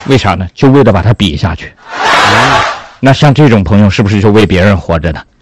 为啥呢？就为了把它比下去。那像这种朋友是不是就为别人活着呢？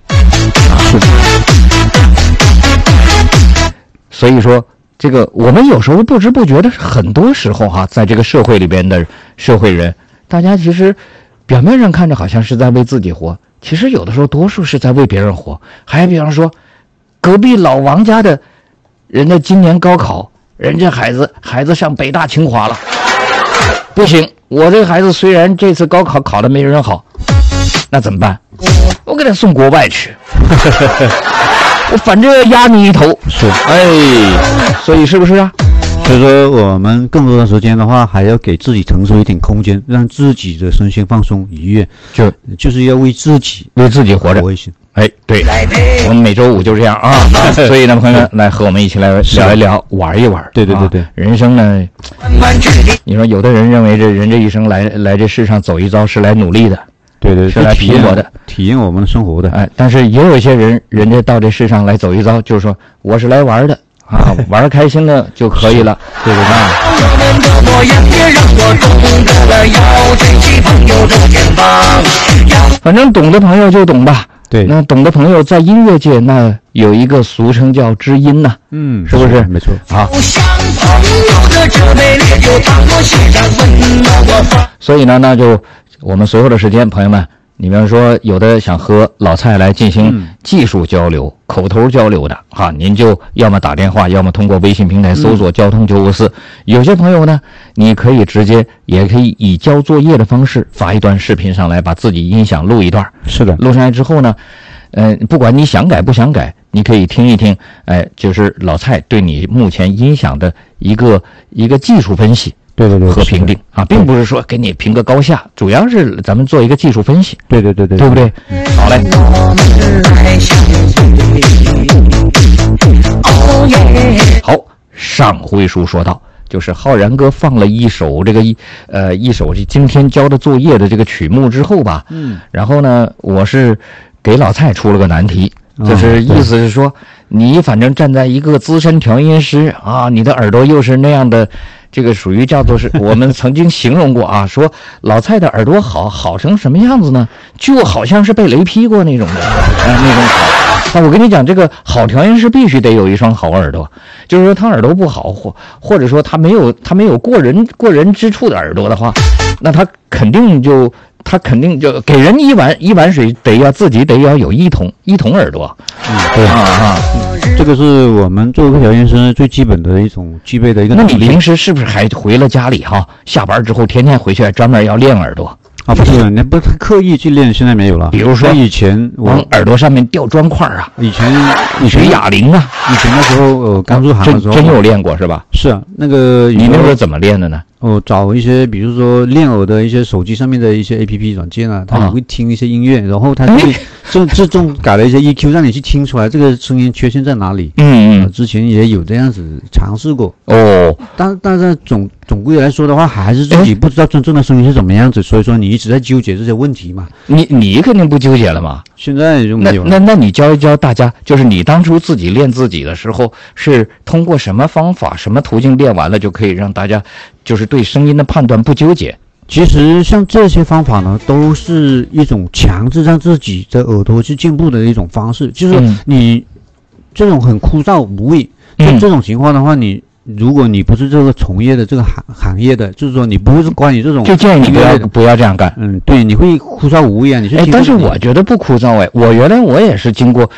所以说这个我们有时候不知不觉的，很多时候在这个社会里边的社会人，大家其实表面上看着好像是在为自己活，其实有的时候多数是在为别人活。还比方说隔壁老王家的人家今年高考，人家孩子上北大清华了，不行，我这个孩子虽然这次高考考得没人好，那怎么办？我给他送国外去。我反正要压你一头。 是， 所以是不是啊？ 所以说我们更多的时间的话，还要给自己腾出一点空间，让自己的身心放松愉悦，就是要为自己活着。对，我们每周五就这样啊。所以呢，朋友们来和我们一起来聊一聊，玩一玩。 对， 人生呢，你说有的人认为人这一生来这世上走一遭是来努力的。 对， 是来拼搏的， 体验我们的生活的。 但是也有一些人家到这世上来走一遭，就是说我是来玩的玩开心了就可以了。对。反正懂的朋友就懂吧。 对， 那懂的朋友在音乐界那有一个俗称叫知音呐，是不是？ 没错。好。 所以呢，那就我们所有的时间，朋友们，你们说有的想和老蔡来进行技术交流、口头交流的您就要么打电话，要么通过微信平台搜索交通954。有些朋友呢，你可以直接也可以以交作业的方式发一段视频上来，把自己音响录一段。 是的， 录上来之后呢，不管你想改不想改，你可以听一听，就是老蔡对你目前音响的一个技术分析。 对和评定并不是说给你评个高下，主要是咱们做一个技术分析。 对， 对不对？好嘞。好，上回书说到，就是浩然哥放了一首一首今天交的作业的这个曲目之后吧，然后呢，我是给老蔡出了个难题，就是意思是说，你反正站在一个资深调音师你的耳朵又是那样的。这个属于叫做是我们曾经形容过说老蔡的耳朵好成什么样子呢？就好像是被雷劈过那种的，那种好。我跟你讲，这个好调音师必须得有一双好耳朵，就是说他耳朵不好，或者说他没有过人之处的耳朵的话，那他肯定就给人一碗水自己得要有一桶耳朵。 对这个是我们作为一个调音师最基本的一种具备的一个能力。 那你平时是不是还回了家里下班之后天天回去还专门要练耳朵？ 不是，你不刻意去练，现在没有了。 比如说以前往耳朵上面吊砖块以前学哑铃以前的时候刚入行的时候真有练过是吧？ 是那个你那时候怎么练的呢？ 找一些比如说练耳的一些手机上面的一些 APP 软件它也会听一些音乐，然后它会自动改了一些 EQ， 让你去听出来这个声音缺陷在哪里。之前也有这样子尝试过但是总归来说的话，还是自己不知道真正的声音是怎么样子，所以说你一直在纠结这些问题嘛。 你肯定不纠结了嘛？ 现在就没有了。 那你教一教大家，就是你当初自己练自己的时候，是通过什么方法、什么途径练完了就可以让大家就是对声音的判断不纠结？ 其实像这些方法呢，都是一种强制让自己的耳朵去进步的一种方式。就是你这种很枯燥无味，这种情况的话，如果你不是这个从业的这个行业的，就是说你不是关于这种， 就建议你不要这样干。 对，你会枯燥无味你但是我觉得不枯燥我原来我也是经过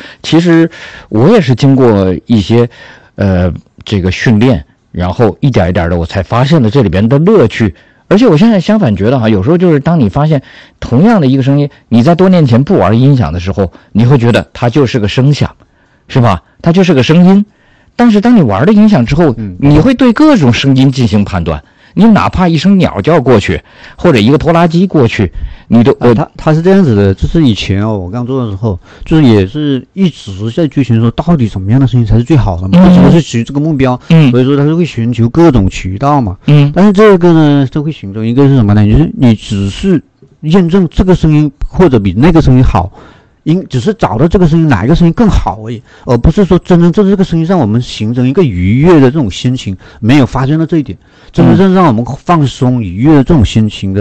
一些这个训练，然后一点一点的我才发现了这里边的乐趣。而且我现在相反觉得有时候就是当你发现同样的一个声音，你在多年前不玩音响的时候，你会觉得它就是个声响，是吧？它就是个声音。但是当你玩了音响之后，你会对各种声音进行判断。你哪怕一声鸟叫过去，或者一个拖拉机过去，你都他是这样子的，就是以前我刚做的时候，就是也是一直在追寻说到底什么样的声音才是最好的嘛，一直是取这个目标，所以说他是会寻求各种渠道嘛，但是这个呢，就会寻求一个是什么呢？就是你只是验证这个声音或者比那个声音好， 只是找到这个声音哪一个声音更好而已，而不是说真正在这个声音上我们形成一个愉悦的这种心情，没有发现到这一点，真正让我们放松愉悦的这种心情的